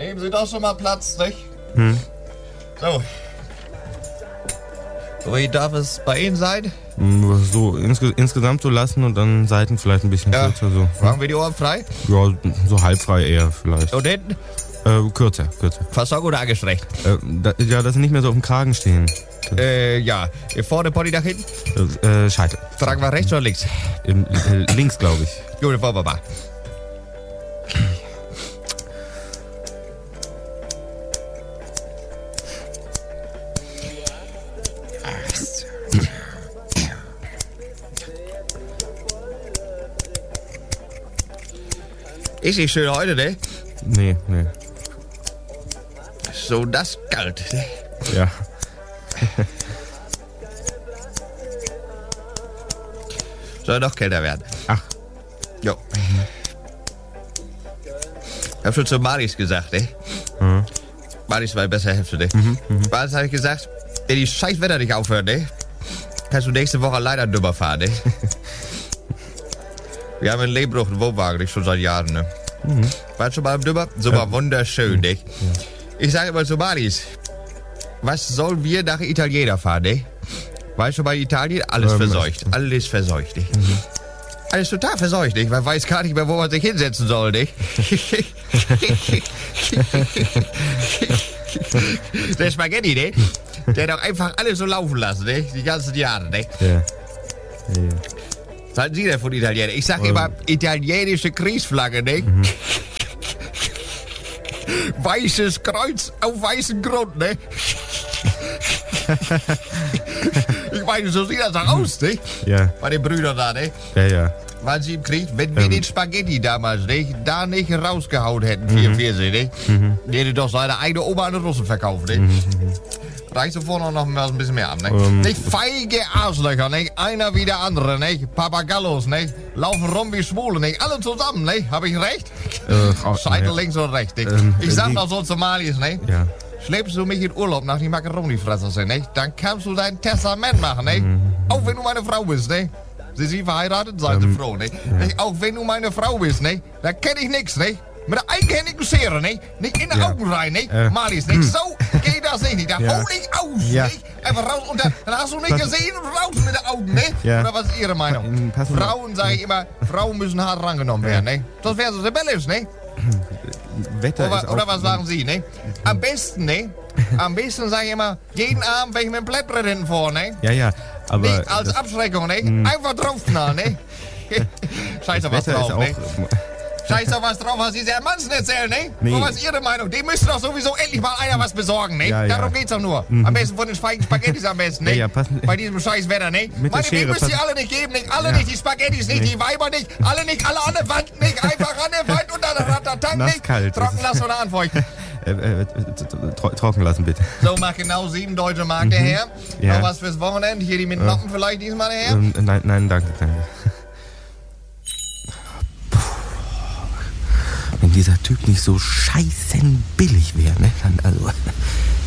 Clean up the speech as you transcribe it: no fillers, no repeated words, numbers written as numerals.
Nehmen Sie doch schon mal Platz, nicht? So. Wie darf es bei Ihnen sein? So insgesamt so lassen und dann Seiten vielleicht ein bisschen kürzer. So. Machen wir die Ohren frei? Ja, so halbfrei eher vielleicht. Und hinten? Kürzer. Fasson oder angestreckt? Dass sie nicht mehr so auf dem Kragen stehen. Ja. Vorne Pony nach hinten? Scheitel. Tragen wir rechts oder links? Links, glaube ich. Gut, wollen wir mal. Ist nicht schön heute, ne? Nee. So das kalt, ne? Ja. Soll noch kälter werden. Ach. Jo. Hab schon zu Maris gesagt, ne? Maris war besser Hälfte, ne? Maris habe ich gesagt, wenn die scheiß Wetter nicht aufhört, ne? Kannst du nächste Woche leider dümmer fahren, ne? Wir haben in Lehnbruch einen Wohnwagen, nicht schon seit Jahren, ne? Warst schon mal im Dümmer? Super, wunderschön, ne? Ich sage immer zu Maris, was sollen wir nach Italiener fahren, ne? Weißt du, bei Italien, alles verseucht. Alles verseucht, nicht? Alles total verseucht, nicht? Man weiß gar nicht mehr, wo man sich hinsetzen soll, nicht? Der Spaghetti, ne? Der hat doch einfach alles so laufen lassen, ne? Die ganzen Jahre, ne? Ja. Was halten Sie denn von Italienern? Ich sag immer, italienische Kriegsflagge, ne? Weißes Kreuz auf weißem Grund, ne? Ich meine, so sieht das doch aus, nicht? Ja. Bei den Brüdern da, ne? Ja. Waren sie im Krieg? Wenn wir den Spaghetti damals, nicht? Da nicht rausgehauen hätten, 44, nicht? Die hätte doch seine eigene Oma an den Russen verkauft, nicht? Reicht sofort noch mal ein bisschen mehr ab, nicht? Nicht feige Arschlöcher, nicht? Einer wie der andere, nicht? Papagallos, nicht? Laufen rum wie Schwule, nicht? Alle zusammen, nicht? Hab ich recht? Scheitel links und rechts, nicht? Ich sag noch so zu Malis, nicht? Ja. Schleppst du mich in Urlaub nach die Macaroni-Fresser sind, nicht? Dann kannst du dein Testament machen, nicht? Auch wenn du meine Frau bist, nicht? Sie sind verheiratet, seid ihr froh, nicht? Auch wenn du meine Frau bist, nicht? Dann kenn ich nix, nicht? Mit der eigenhändigen Schere, nicht? Nicht in die Augen rein, nicht? Malis, nicht? So geht das nicht. Da hol ich aus, nicht? Einfach raus und dann hast du nicht gesehen und raus mit den Augen, nicht? Ja. Oder was ist Ihre Meinung? Frauen, sage ich immer, Frauen müssen hart rangenommen werden, nicht? Sonst wären sie rebellisch, nicht? Oder was sagen Sie, ne? Am besten, ne? Am besten sage ich immer, jeden Abend welche mit dem Blättbrett hinten vor, ne? Ja, aber... Nicht als Abschreckung, ne? Einfach draufknallen, ne? Scheiß auf was drauf, ne? Scheiß auf was drauf, was Sie sehr Manzen erzählen, ne? Nee. Was ist Ihre Meinung? Dem müsste doch sowieso endlich mal einer was besorgen, ne? Ja. Darum geht's doch nur. Am besten von den feigen Spaghettis am besten, ne? Ja, passen. Bei diesem scheiß Wetter, ne? Meine, die müsst ihr alle nicht geben, nicht? Alle nicht, die Spaghettis nicht, die Weiber nicht, alle nicht, alle an der Wand nicht, einfach an der Wand und dann Ratatank nicht. Nasskalt. Trocken lassen oder anfeuchten. Trocken lassen, bitte. So, macht genau 7 deutsche Mark der Herr. Ja. Noch was fürs Wochenende? Hier die mit Noppen vielleicht diesmal der Herr? Nein, danke. Wenn dieser Typ nicht so scheißen billig wäre, ne? Dann also...